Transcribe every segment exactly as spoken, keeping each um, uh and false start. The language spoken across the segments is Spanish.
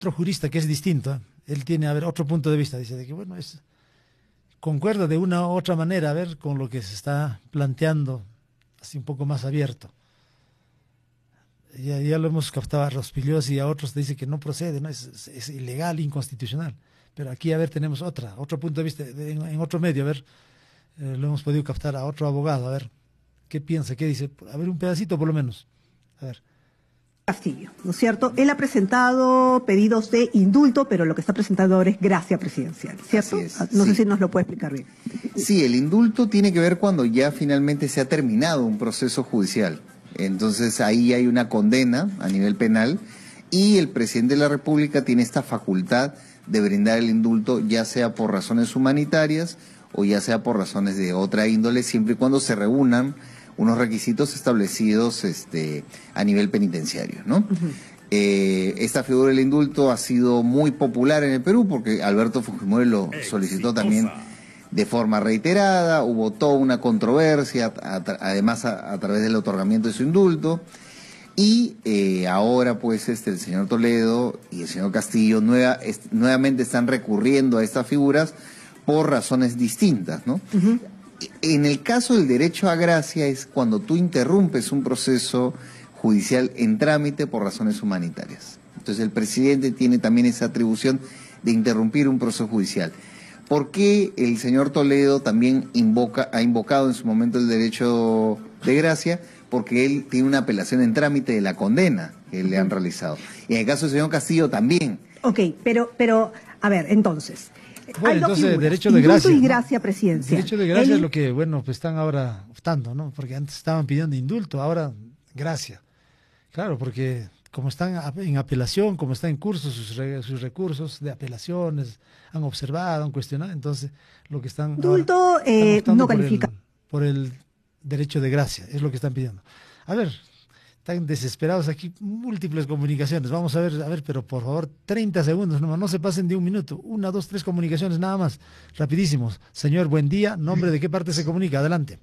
otro jurista que es distinto, ¿eh? Él tiene, a ver, otro punto de vista, dice de que, bueno, es, concuerda de una u otra manera, a ver, con lo que se está planteando, así un poco más abierto. Ya, ya lo hemos captado a Rospigliosi y a otros, dice que no procede, ¿no? Es, es, es ilegal, inconstitucional. Pero aquí, a ver, tenemos otra, otro punto de vista, de, en, en otro medio, a ver, eh, lo hemos podido captar a otro abogado, a ver, ¿qué piensa? ¿Qué dice? A ver, un pedacito por lo menos, a ver. Castillo, ¿no es cierto? Él ha presentado pedidos de indulto, pero lo que está presentando ahora es gracia presidencial, ¿cierto? Es, no sí. sé si nos lo puede explicar bien. Sí, el indulto tiene que ver cuando ya finalmente se ha terminado un proceso judicial. Entonces ahí hay una condena a nivel penal y el presidente de la República tiene esta facultad de brindar el indulto, ya sea por razones humanitarias o ya sea por razones de otra índole, siempre y cuando se reúnan unos requisitos establecidos este, a nivel penitenciario, ¿no? Uh-huh. eh, esta figura del indulto ha sido muy popular en el Perú porque Alberto Fujimori lo solicitó Exitosa. también de forma reiterada, hubo toda una controversia, a, a, además a, a través del otorgamiento de su indulto, y eh, ahora pues este el señor Toledo y el señor Castillo nueva, est, nuevamente están recurriendo a estas figuras por razones distintas, ¿no? Uh-huh. En el caso del derecho a gracia es cuando tú interrumpes un proceso judicial en trámite por razones humanitarias. Entonces el presidente tiene también esa atribución de interrumpir un proceso judicial. ¿Por qué el señor Toledo también invoca, ha invocado en su momento el derecho de gracia? Porque él tiene una apelación en trámite de la condena que le han realizado. Y en el caso del señor Castillo también. Ok, pero, pero a ver, entonces... Bueno, entonces, figuras, derecho de gracia. Indulto y gracia presidencial. Derecho de gracia el... es lo que, bueno, pues están ahora optando, ¿no? Porque antes estaban pidiendo indulto, ahora gracia. Claro, porque como están en apelación, como están en curso sus, re, sus recursos de apelaciones, han observado, han cuestionado, entonces lo que están... Indulto ahora, eh, están no por califica. El, por el derecho de gracia, es lo que están pidiendo. A ver... Están desesperados aquí, múltiples comunicaciones. Vamos a ver, a ver, pero por favor, treinta segundos nomás, no se pasen de un minuto. Una, dos, tres comunicaciones nada más, rapidísimos. Señor, buen día. ¿Nombre de qué parte se comunica? Adelante.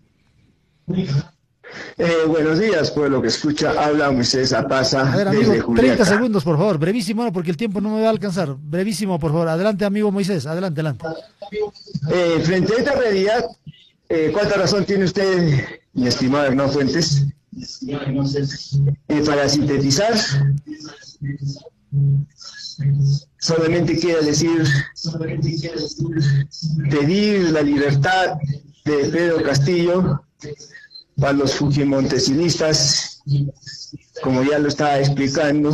Eh, buenos días, pueblo que escucha. Habla Moisés Apaza. A ver, amigo, treinta segundos, por favor. Brevísimo, no, porque el tiempo no me va a alcanzar. Brevísimo, por favor. Adelante, amigo Moisés. Adelante, adelante. Eh, frente a esta realidad, eh, ¿cuánta razón tiene usted, mi estimado Hernán Fuentes? Eh, para sintetizar, solamente quiere decir pedir la libertad de Pedro Castillo para los fujimontesinistas, como ya lo estaba explicando,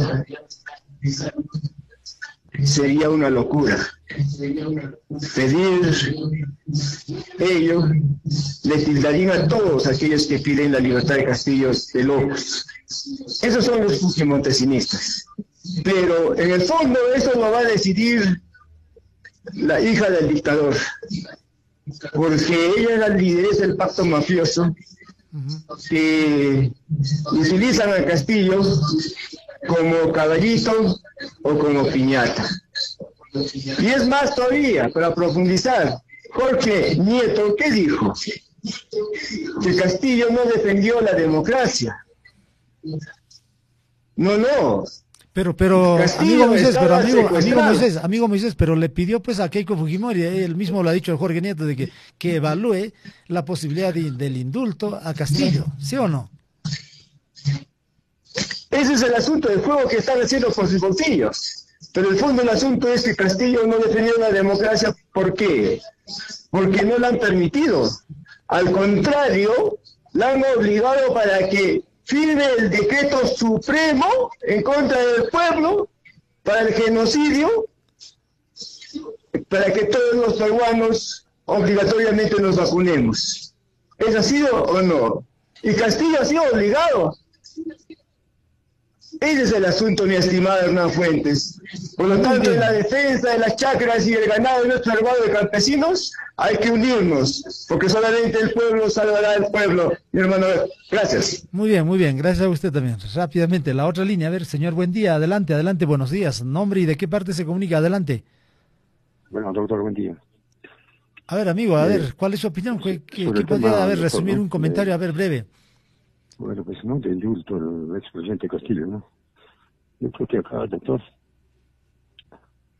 sería una locura. Pedir ello le tildarían a todos aquellos que piden la libertad de Castillo de locos. Esos son los fujimontesinistas. Pero en el fondo eso lo va a decidir la hija del dictador, porque ella es la lideresa del pacto mafioso que utilizan a Castillo como caballito o como piñata. Y es más todavía, para profundizar, Jorge Nieto, ¿qué dijo? Que Castillo no defendió la democracia. No, no. Pero, pero, amigo Moisés, pero amigo, amigo Moisés, amigo Moisés, pero le pidió pues a Keiko Fujimori, él mismo lo ha dicho Jorge Nieto, de que, que evalúe la posibilidad de, del indulto a Castillo, ¿sí o no? Ese es el asunto del juego que están haciendo por sus bolsillos. Pero el fondo del asunto es que Castillo no defendió la democracia. ¿Por qué? Porque no la han permitido. Al contrario, la han obligado para que firme el decreto supremo en contra del pueblo para el genocidio, para que todos los peruanos obligatoriamente nos vacunemos. ¿Es así o no? Y Castillo ha sido obligado. Ese es el asunto, mi estimado Hernán Fuentes. Por lo tanto, en la defensa de las chacras y el ganado de nuestro hermano de campesinos, hay que unirnos, porque solamente el pueblo salvará al pueblo, mi hermano. Gracias. Muy bien, muy bien. Gracias a usted también. Rápidamente, la otra línea. A ver, señor, buen día. Adelante, adelante, buenos días. Nombre y de qué parte se comunica. Adelante. Bueno, doctor, buen día. A ver, amigo, a eh, ver, ¿cuál es su opinión? ¿Qué, qué, ¿qué podría, a ver, doctor, resumir ¿no? un comentario, eh, a ver, breve? Bueno, pues no, de indulto al expresidente Castillo, ¿no? Yo creo que acá, doctor,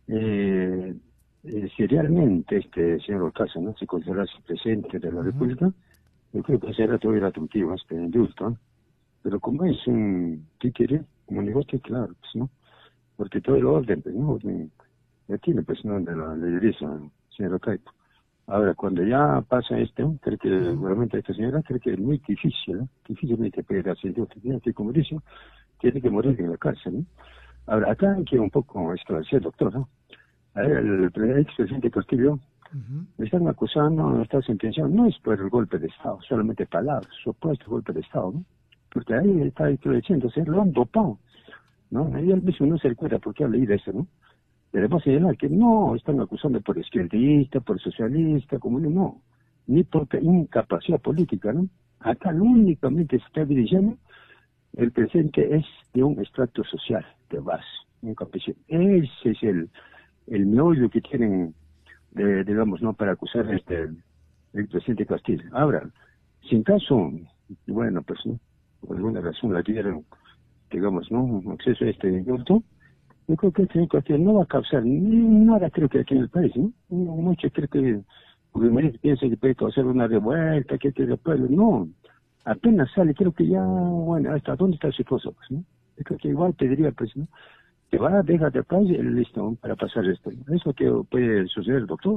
eh, eh, si realmente este señor Orcasa, ¿no?, se considerase presidente de la uh-huh. República, yo creo que será todo el atractivo este indulto, ¿no? Pero como es un títere, como negocio, claro, pues, ¿no? Porque todo el orden, pues, ¿no? Ya tiene, pues, ¿no?, de la lideresa, señor Ocaipo. Ahora, cuando ya pasa esto, creo que uh-huh. realmente esta señora, creo que es muy difícil, ¿no? Difícilmente puede hacer indulto, que como dice, tiene que morir en la cárcel, ¿no? Ahora, acá quiero un poco esclarecer, doctor, ¿no? A ver, el, el expresidente Castillo, uh-huh. le están acusando, no está sentenciado, no es por el golpe de Estado, solamente palabras, supuesto golpe de Estado, ¿no? Porque ahí está diciendo, se lo han dopado, ¿no? Ahí él mismo no se recuerda por qué ha leído eso, ¿no? Debemos señalar que no están acusando por izquierdista, por socialista, comunista, no, ni por incapacidad política, ¿no? Acá lo únicamente se está dirigiendo, el presidente es de un extracto social, de base, un campesino. Ese es el, el meollo que tienen, de, digamos, ¿no?, para acusar a este, el presidente Castillo. Ahora, sin caso, bueno, pues, ¿no?, por alguna razón la dieron, digamos, ¿no?, acceso a este indulto, yo creo que el señor Castillo no va a causar nada, creo que aquí en el país, ¿no? Muchos creo que, porque piensa que puede causar una revuelta, que que después, no. Apenas sale, creo que ya, bueno, ¿hasta dónde está su esposo? Pues, ¿no? Yo creo que igual pediría, pues, ¿no?, que va, deja de país y listo, para pasar esto. ¿Eso que puede suceder, doctor?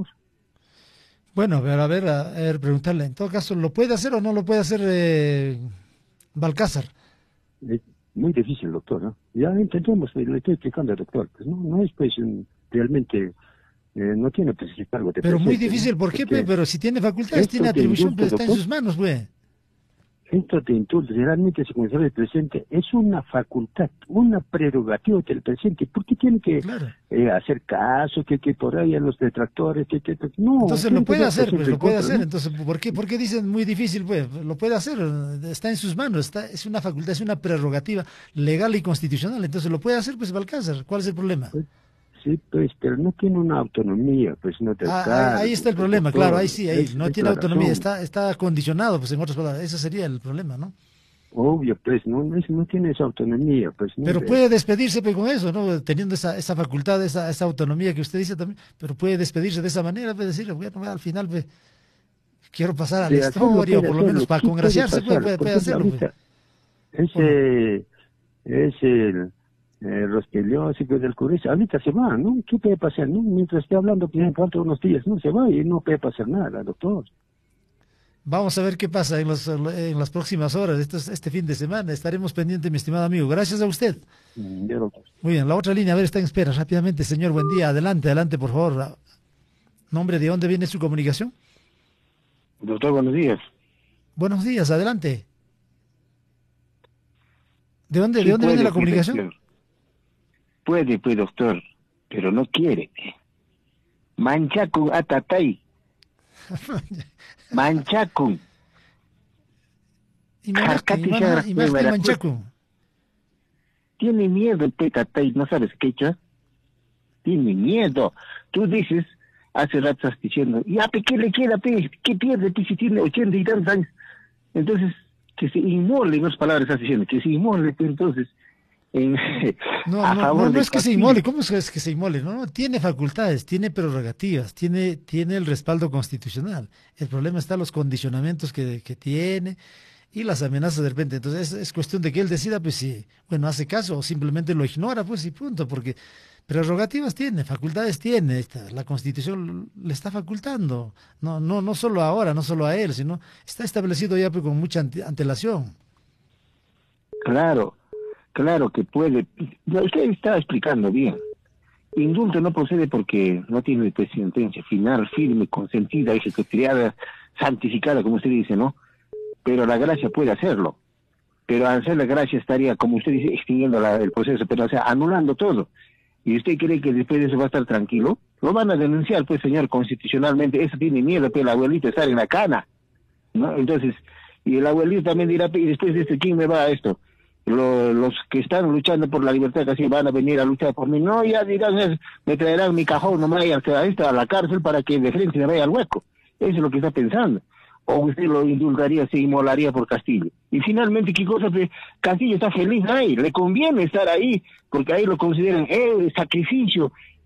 Bueno, pero a ver, a ver, preguntarle, en todo caso, ¿lo puede hacer o no lo puede hacer eh, Balcázar? Es muy difícil, doctor, ¿no? Ya entendemos, le estoy explicando al doctor, pues, ¿no? No es, pues, realmente... Eh, no tiene, pues, cargo de Pero muy difícil, ¿no? ¿Por qué, pues? Pero si tiene facultades, tiene atribución, pero está en sus manos, pues. Esto de indulto, realmente, se considera el presidente, es una facultad, una prerrogativa del presidente. ¿Por qué tiene que claro. eh, hacer caso, que, que por ahí a los detractores, que, que, no? Entonces lo puede hacer, pues, lo puede contra, hacer. ¿No? Entonces, ¿por qué, ¿por qué dicen muy difícil, pues? Lo puede hacer, está en sus manos, está, es una facultad, es una prerrogativa legal y constitucional. Entonces lo puede hacer, pues, Balcázar. ¿Cuál es el problema? Pues, sí, pues, pero no tiene una autonomía, pues, no te ah, cargo, ahí está el problema, claro, ahí sí, ahí no tiene autonomía, razón. está está condicionado, pues, en otras palabras, ese sería el problema, ¿no? Obvio, pues, no, no, no tiene esa autonomía, pues. No, pero puede despedirse, pues, con eso, ¿no? Teniendo esa esa facultad, esa esa autonomía que usted dice también, pero puede despedirse de esa manera, puede decir, bueno, al final, pues, quiero pasar a la sí, historia, o por lo menos para congraciarse, puede, puede, puede hacerlo. Pues. Ese es el... Eh, los periódicos del Congreso, ahorita se va, ¿no? ¿Qué puede pasar, no? Mientras esté hablando, por ejemplo, unos días, no se va y no puede pasar nada, doctor. Vamos a ver qué pasa en, los, en las próximas horas, este, este fin de semana. Estaremos pendientes, mi estimado amigo. Gracias a usted. Mm, ya, doctor. Muy bien, la otra línea, a ver, está en espera rápidamente, señor. Buen día, adelante, adelante, por favor. ¿Nombre de dónde viene su comunicación? Doctor, buenos días. Buenos días, adelante. ¿De dónde, ¿de dónde viene la comunicación? Puede, pues, doctor, pero no quiere. Manchacun atatay. Manchacun. Y más que, y más, y más que Manchacun. Tiene miedo, petatay, ¿no sabes qué hecho? Tiene miedo. Tú dices, hace rato estás diciendo, ya, ¿qué le queda, pe? ¿Qué pierde, pe, si tiene ochenta y tantos años? Entonces, que se inmole, en otras palabras estás diciendo, que se inmole, pe, entonces... En, no, no, no, no es que se inmole, ¿cómo es que se inmole? No, no, tiene facultades, tiene prerrogativas, tiene, tiene el respaldo constitucional. El problema está en los condicionamientos que, que tiene y las amenazas de repente. Entonces es, es cuestión de que él decida, pues si, bueno, hace caso o simplemente lo ignora, pues y punto, porque prerrogativas tiene, facultades tiene, esta, la Constitución le está facultando, no, no, no solo ahora, no solo a él, sino está establecido ya pues, con mucha antelación. Claro. Claro que puede. Usted está explicando bien. Indulto no procede porque no tiene pues, sentencia final, firme, consentida, ejecutoriada, santificada, como usted dice, ¿no? Pero la gracia puede hacerlo. Pero al hacer la gracia estaría, como usted dice, extinguiendo la, el proceso, pero o sea, anulando todo. ¿Y usted cree que después de eso va a estar tranquilo? Lo van a denunciar, pues, señor, constitucionalmente. Eso tiene miedo, pues, el abuelito estar en la cana, ¿no? Entonces, y el abuelito también dirá, y después de esto, ¿quién me va a esto? Lo, los que están luchando por la libertad casi van a venir a luchar por mí. No, ya dirán, me traerán mi cajón, no me vaya a, esta, a la cárcel para que de frente me vaya al hueco. Eso es lo que está pensando. O usted lo indultaría, se inmolaría por Castillo. Y finalmente, ¿qué cosa? Castillo está feliz ahí, le conviene estar ahí, porque ahí lo consideran el sacrificio,